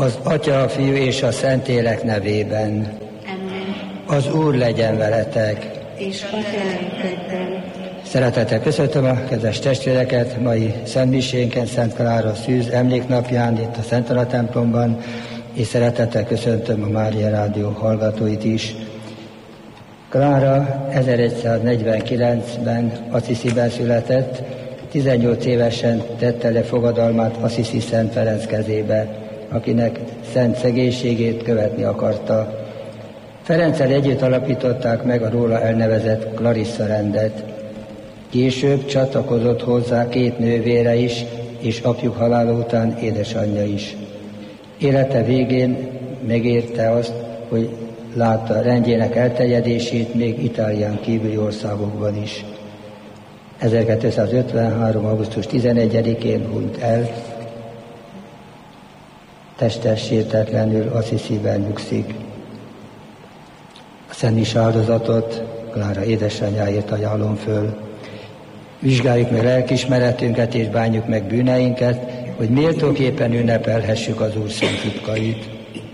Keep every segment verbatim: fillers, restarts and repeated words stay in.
Az Atya, a Fiú és a Szentlélek nevében. Amen. Az Úr legyen veletek. És a te lelkeddel. Szeretettel köszöntöm a kedves testvéreket mai szentmisénken, Szent Klára Szűz emléknapján itt a Szent Anna templomban, és szeretettel köszöntöm a Mária Rádió hallgatóit is. Klára ezeregyszáznegyvenkilencben Assisiben született, tizennyolc évesen tette le fogadalmát Assisi Szent Ferenc kezébe, akinek szent szegénységét követni akarta. Ferenccel együtt alapították meg a róla elnevezett Clarissa rendet. Később csatlakozott hozzá két nővére is, és apjuk halála után édesanyja is. Élete végén megérte azt, hogy látta rendjének elterjedését még Itálián kívüli országokban is. ezerkétszázötvenhárom. augusztus tizenegyedikén hunyt el, teste sértetlenül Assisiben nyugszik. A szentmis áldozatot Klára édesanyjáért ajánlom föl. Vizsgáljuk meg lelkiismeretünket és bánjuk meg bűneinket, hogy méltóképpen ünnepelhessük az Úr szent titkait.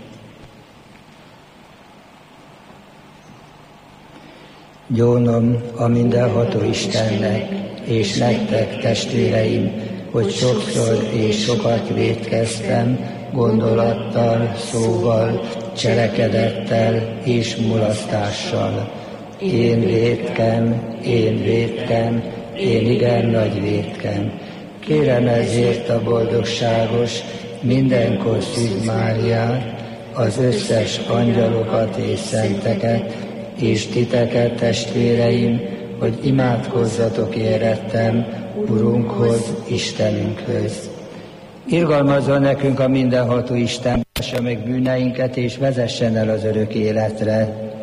Gyónom a mindenható Istennek, és nektek, testvéreim, hogy sokszor és sokat vétkeztem, gondolattal, szóval, cselekedettel és mulasztással. Én vétkem, én vétkem, én igen nagy vétkem. Kérem ezért a boldogságos, mindenkor Szűz Máriát, az összes angyalokat és szenteket, és titeket, testvéreim, hogy imádkozzatok érettem Urunkhoz, Istenünkhöz. Irgalmazzon nekünk a mindenható Isten, lássa meg bűneinket, és vezessen el az örök életre.